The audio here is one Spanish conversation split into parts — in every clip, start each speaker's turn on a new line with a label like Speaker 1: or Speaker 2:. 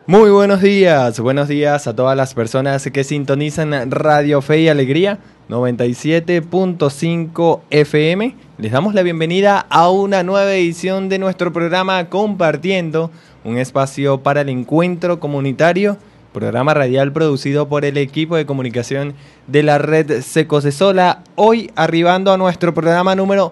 Speaker 1: Muy buenos días a todas las personas que sintonizan Radio Fe y Alegría 97.5 FM. Les damos la bienvenida a una nueva edición de nuestro programa Compartiendo, un espacio para el encuentro comunitario, programa radial producido por el equipo de comunicación de la red Secosesola. Hoy arribando a nuestro programa número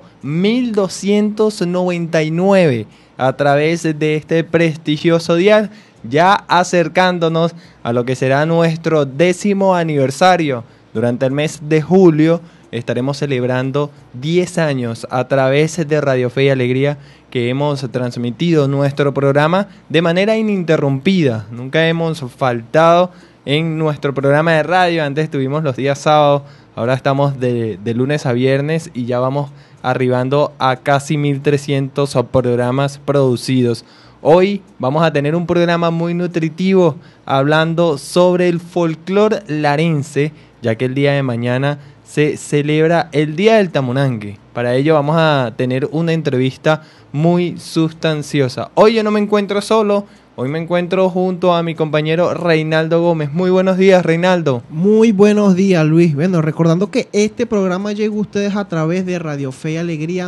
Speaker 1: 1299 a través de este prestigioso dial, ya acercándonos a lo que será nuestro 10º aniversario. Durante el mes de julio estaremos celebrando 10 años a través de Radio Fe y Alegría, que hemos transmitido nuestro programa de manera ininterrumpida. Nunca hemos faltado en nuestro programa de radio. Antes estuvimos los días sábados, ahora estamos de lunes a viernes y ya vamos arribando a casi 1300 programas producidos. Hoy vamos a tener un programa muy nutritivo hablando sobre el folclore larense, ya que el día de mañana se celebra el Día del Tamunangue. Para ello vamos a tener una entrevista muy sustanciosa. Hoy yo no me encuentro solo, hoy me encuentro junto a mi compañero Reinaldo Gómez. Muy buenos días, Reinaldo.
Speaker 2: Muy buenos días, Luis. Bueno, recordando que este programa llega a ustedes a través de Radio Fe y Alegría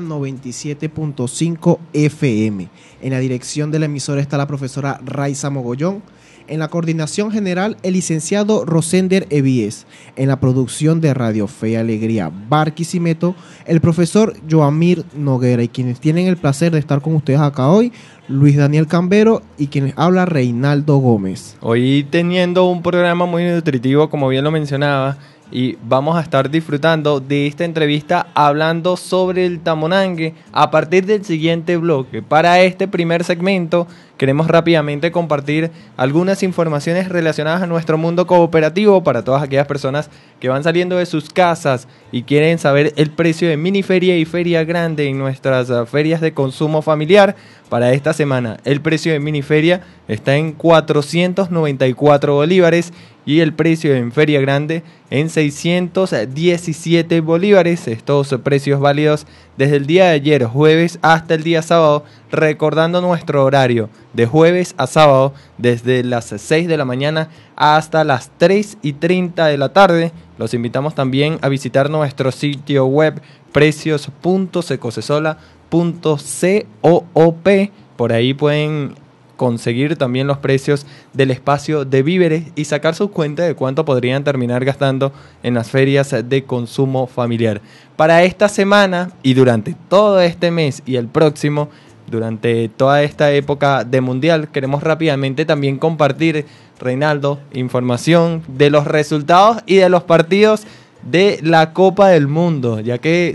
Speaker 2: 97.5 FM. En la dirección de la emisora está la profesora Raiza Mogollón. En la coordinación general, el licenciado Rosender Evíes. En la producción de Radio Fe y Alegría Barquisimeto, el profesor Joamir Noguera. Y quienes tienen el placer de estar con ustedes acá hoy, Luis Daniel Cambero, y quienes habla Reinaldo Gómez.
Speaker 1: Hoy teniendo un programa muy nutritivo, como bien lo mencionaba, y vamos a estar disfrutando de esta entrevista hablando sobre el tamunangue a partir del siguiente bloque. Para este primer segmento queremos rápidamente compartir algunas informaciones relacionadas a nuestro mundo cooperativo para todas aquellas personas que van saliendo de sus casas y quieren saber el precio de miniferia y feria grande en nuestras ferias de consumo familiar. Para esta semana el precio de miniferia está en 494 bolívares y el precio en feria grande en 617 bolívares. Estos precios válidos desde el día de ayer, jueves, hasta el día sábado, recordando nuestro horario de jueves a sábado desde las 6 de la mañana hasta las 3:30 de la tarde. Los invitamos también a visitar nuestro sitio web precios.secosesola.coop. Por ahí pueden conseguir también los precios del espacio de víveres y sacar su cuenta de cuánto podrían terminar gastando en las ferias de consumo familiar. Para esta semana y durante todo este mes y el próximo, durante toda esta época de mundial, queremos rápidamente también compartir, Reinaldo, información de los resultados y de los partidos de la Copa del Mundo, ya que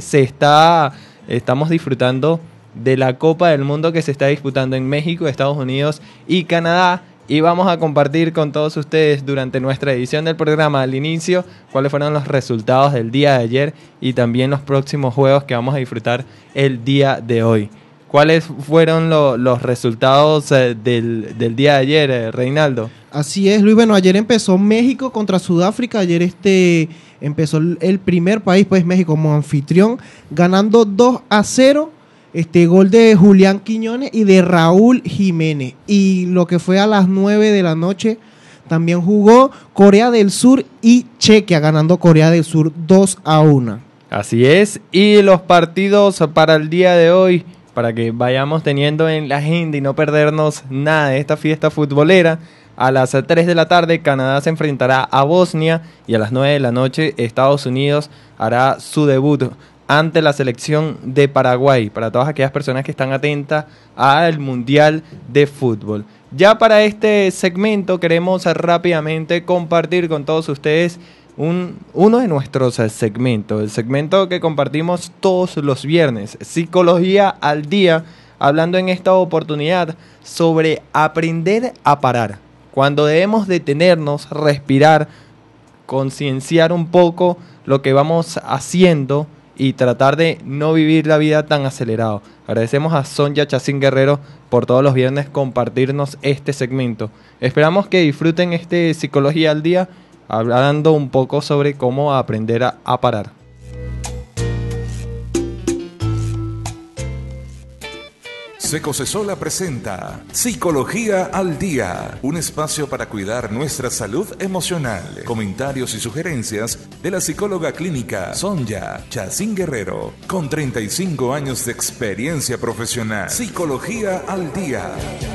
Speaker 1: estamos disfrutando de la Copa del Mundo que se está disputando en México, Estados Unidos y Canadá, y vamos a compartir con todos ustedes durante nuestra edición del programa al inicio cuáles fueron los resultados del día de ayer y también los próximos juegos que vamos a disfrutar el día de hoy. ¿Cuáles fueron los resultados del día de ayer, Reinaldo?
Speaker 2: Así es, Luis. Bueno, ayer empezó México contra Sudáfrica. Ayer empezó el primer país, pues México como anfitrión, ganando 2-0. Gol de Julián Quiñones y de Raúl Jiménez. Y lo que fue a las 9 de la noche, también jugó Corea del Sur y Chequia, ganando Corea del Sur 2-1.
Speaker 1: Así es, y los partidos para el día de hoy, para que vayamos teniendo en la agenda y no perdernos nada de esta fiesta futbolera. A las 3 de la tarde Canadá se enfrentará a Bosnia y a las 9 de la noche Estados Unidos hará su debut ante la selección de Paraguay, para todas aquellas personas que están atentas al Mundial de Fútbol. Ya para este segmento queremos rápidamente compartir con todos ustedes uno de nuestros segmentos, el segmento que compartimos todos los viernes, Psicología al Día, hablando en esta oportunidad sobre aprender a parar, cuando debemos detenernos, respirar, concienciar un poco lo que vamos haciendo y tratar de no vivir la vida tan acelerado. Agradecemos a Sonia Chacín Guerrero por todos los viernes compartirnos este segmento. Esperamos que disfruten este Psicología al Día, hablando un poco sobre cómo aprender a parar.
Speaker 3: Secosesola presenta Psicología al Día, un espacio para cuidar nuestra salud emocional. Comentarios y sugerencias de la psicóloga clínica Sonia Chacín Guerrero, con 35 años de experiencia profesional. Psicología al Día.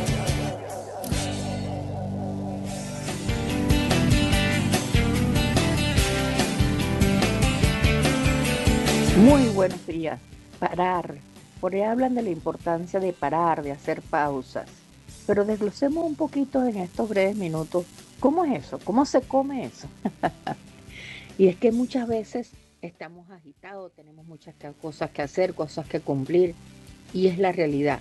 Speaker 4: Muy buenos días. Parar. Por ahí hablan de la importancia de parar, de hacer pausas. Pero desglosemos un poquito en estos breves minutos. ¿Cómo es eso? ¿Cómo se come eso? Y es que muchas veces estamos agitados, tenemos muchas cosas que hacer, cosas que cumplir. Y es la realidad.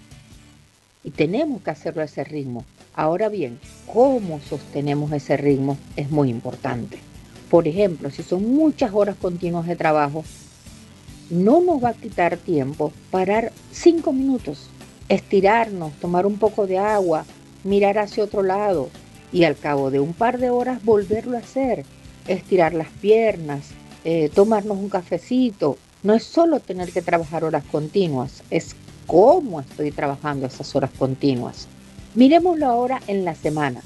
Speaker 4: Y tenemos que hacerlo a ese ritmo. Ahora bien, ¿cómo sostenemos ese ritmo? Es muy importante. Por ejemplo, si son muchas horas continuas de trabajo, no nos va a quitar tiempo parar 5 minutos, estirarnos, tomar un poco de agua, mirar hacia otro lado y al cabo de un par de horas volverlo a hacer, estirar las piernas, tomarnos un cafecito. No es solo tener que trabajar horas continuas, es cómo estoy trabajando esas horas continuas. Miremoslo ahora en la semana,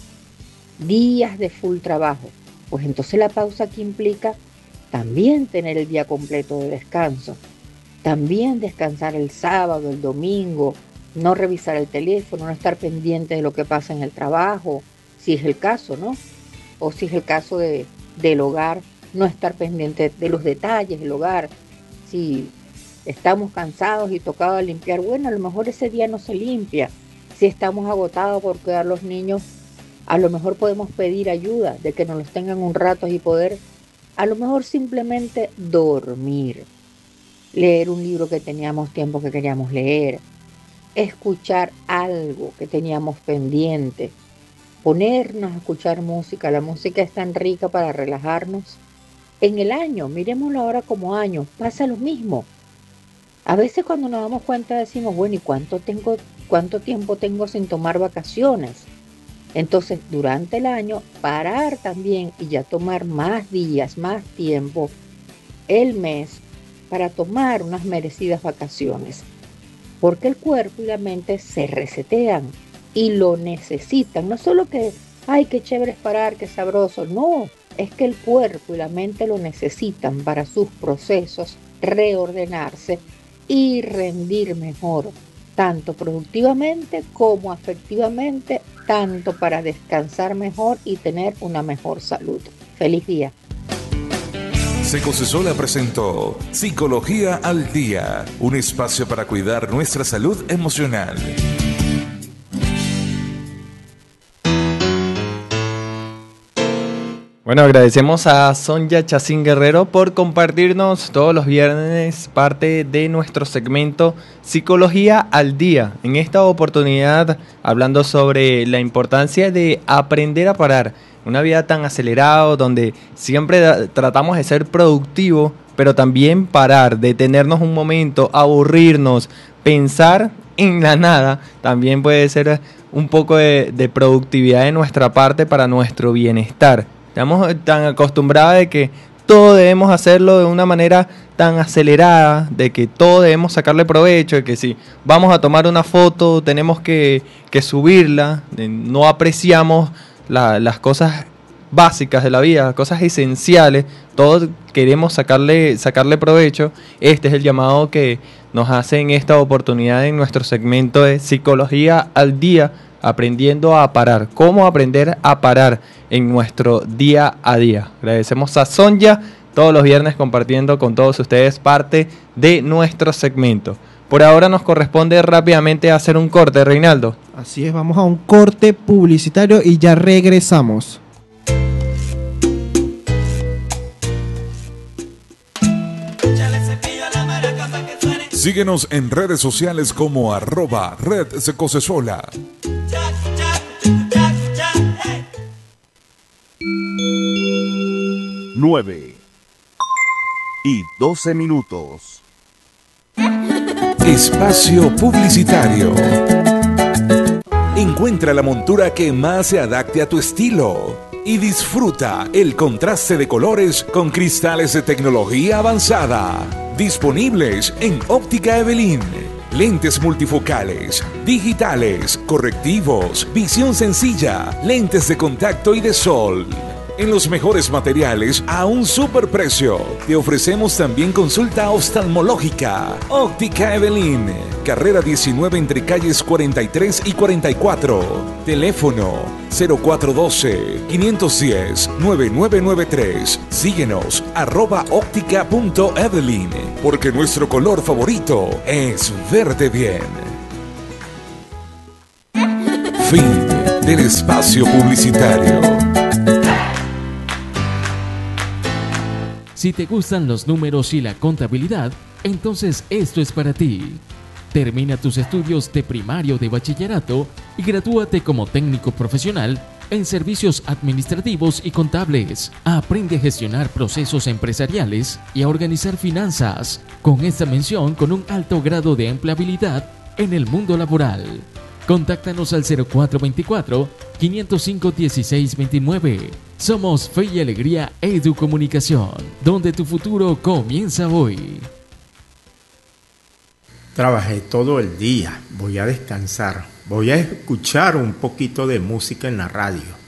Speaker 4: días de full trabajo, pues entonces la pausa que implica también tener el día completo de descanso, también descansar el sábado, el domingo, no revisar el teléfono, no estar pendiente de lo que pasa en el trabajo, si es el caso, ¿no? O si es el caso del hogar, no estar pendiente de los detalles del hogar. Si estamos cansados y tocados de limpiar, bueno, a lo mejor ese día no se limpia. Si estamos agotados por cuidar a los niños, a lo mejor podemos pedir ayuda de que nos los tengan un rato y poder a lo mejor simplemente dormir, leer un libro que teníamos tiempo que queríamos leer, escuchar algo que teníamos pendiente, ponernos a escuchar música. La música es tan rica para relajarnos. En el año, miremoslo ahora como año, pasa lo mismo. A veces cuando nos damos cuenta decimos, bueno, ¿y cuánto tiempo tengo sin tomar vacaciones? Entonces, durante el año, parar también y ya tomar más días, más tiempo, el mes, para tomar unas merecidas vacaciones. Porque el cuerpo y la mente se resetean y lo necesitan. No solo que, ay, qué chévere es parar, qué sabroso. No, es que el cuerpo y la mente lo necesitan para sus procesos, reordenarse y rendir mejor, tanto productivamente como afectivamente, tanto para descansar mejor y tener una mejor salud. ¡Feliz día!
Speaker 3: Secosesola presentó Psicología al Día, un espacio para cuidar nuestra salud emocional.
Speaker 1: Bueno, agradecemos a Sonia Chacín Guerrero por compartirnos todos los viernes parte de nuestro segmento Psicología al Día. En esta oportunidad, hablando sobre la importancia de aprender a parar. Una vida tan acelerada donde siempre tratamos de ser productivos, pero también parar, detenernos un momento, aburrirnos, pensar en la nada, también puede ser un poco de productividad de nuestra parte para nuestro bienestar. Estamos tan acostumbrados de que todo debemos hacerlo de una manera tan acelerada, de que todo debemos sacarle provecho, de que si vamos a tomar una foto tenemos que subirla, no apreciamos las cosas básicas de la vida, las cosas esenciales, todos queremos sacarle provecho. Este es el llamado que nos hace en esta oportunidad en nuestro segmento de Psicología al Día, aprendiendo a parar. ¿Cómo aprender a parar en nuestro día a día? Agradecemos a Sonia todos los viernes compartiendo con todos ustedes parte de nuestro segmento. Por ahora nos corresponde rápidamente hacer un corte, Reinaldo.
Speaker 2: Así es, vamos a un corte publicitario y ya regresamos.
Speaker 3: Síguenos en redes sociales como @redsecosesola.
Speaker 5: 9:12.
Speaker 3: Espacio publicitario. Encuentra la montura que más se adapte a tu estilo y disfruta el contraste de colores con cristales de tecnología avanzada. Disponibles en Óptica Evelyn. lentes multifocales, digitales, correctivos, visión sencilla, lentes de contacto y de sol. En los mejores materiales a un superprecio. Te ofrecemos también consulta oftalmológica. Óptica Evelyn. Carrera 19 entre calles 43 y 44. Teléfono 0412-510-9993. Síguenos @óptica.evelyn. Porque nuestro color favorito es verde bien. Fin del espacio publicitario.
Speaker 6: Si te gustan los números y la contabilidad, entonces esto es para ti. Termina tus estudios de primario de bachillerato y gradúate como técnico profesional en servicios administrativos y contables. Aprende a gestionar procesos empresariales y a organizar finanzas, con esta mención con un alto grado de empleabilidad en el mundo laboral. Contáctanos al 0424-505-1629. Somos Fe y Alegría Educomunicación, donde tu futuro comienza hoy.
Speaker 7: Trabajé todo el día, voy a descansar, voy a escuchar un poquito de música en la radio.